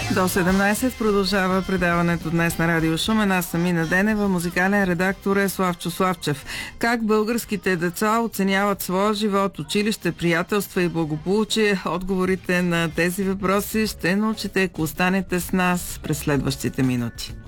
До 17 продължава предаването днес на Радио Шумен. Аз съм Ина Денева, музикален редактор е Славчо Славчев. Как българските деца оценяват своя живот, училище, приятелства и благополучие? Отговорите на тези въпроси ще научите, ако останете с нас през следващите минути.